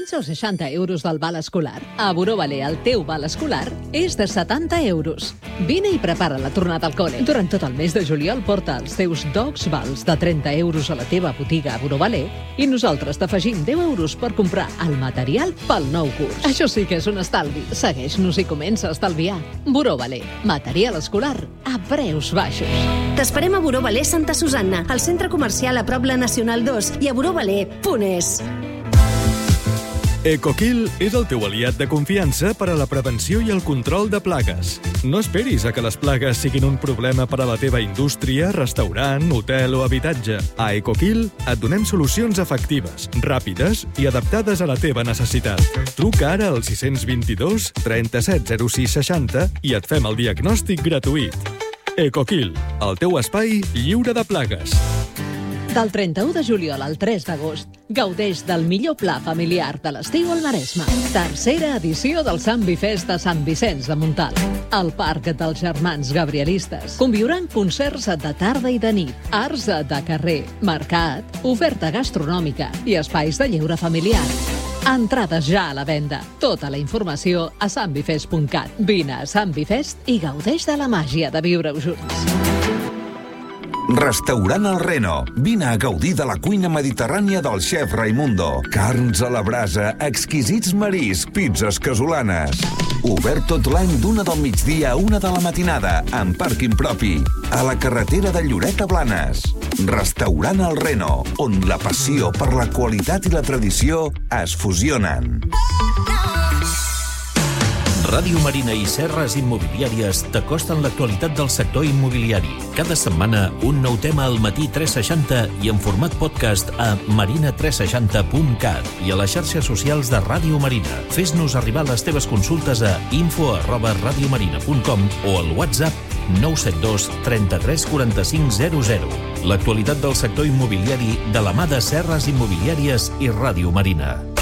15 o 60 euros del val escolar. A Buró Valer, el teu val escolar és de 70 euros. Vine i prepara la tornada al col·le. Durant tot el mes de juliol porta els teus docs vals de 30 euros a la teva botiga a Buró Valer i nosaltres t'afegim 10 euros per comprar el material pel nou curs. Això sí que és un estalvi. Segueix-nos i comença a estalviar. Buró Valer, material escolar a preus baixos. T'esperem a Buró Valer Santa Susanna, al centre comercial a prop la Nacional 2 i a burovaler.es. EcoKill és el teu aliat de confiança per a la prevenció i el control de plagues. No esperis a que les plagues siguin un problema per a la teva indústria, restaurant, hotel o habitatge. A EcoKill et donem solucions efectives, ràpides i adaptades a la teva necessitat. Truca ara al 622 37 06 60 i et fem el diagnòstic gratuït. EcoKill, el teu espai lliure de plagues. Del 31 de juliol al 3 d'agost, gaudeix del millor pla familiar de l'estiu al Maresme. Tercera edició del Sant Bifest de Sant Vicenç de Montalt. Al Parc dels Germans Gabrielistes conviuran concerts de tarda i de nit, arts de carrer, mercat, oferta gastronòmica i espais de lleure familiar. Entrades ja a la venda. Tota la informació a santbifest.cat. Vine a Sant Bifest i gaudeix de la màgia de viure-ho junts. Restaurant El Reno. Vine a gaudir de la cuina mediterrània del xef Raimundo. Carns a la brasa, exquisits mariscs, pizzas casolanes. Obert tot l'any d'1 del migdia a 1 de la matinada, amb pàrquing propi. A la carretera de Lloret a Blanes. Restaurant El Reno, on la passió per la qualitat i la tradició es fusionen. Ràdio Marina i Serres Immobiliàries t'acosten l'actualitat del sector immobiliari. Cada setmana, un nou tema al matí 360 i en format podcast a marina360.cat i a les xarxes socials de Ràdio Marina. Fes-nos arribar les teves consultes a info@radiomarina.com o al WhatsApp 972 33 45 00. L'actualitat del sector immobiliari de la mà de Serres Immobiliàries i Ràdio Marina.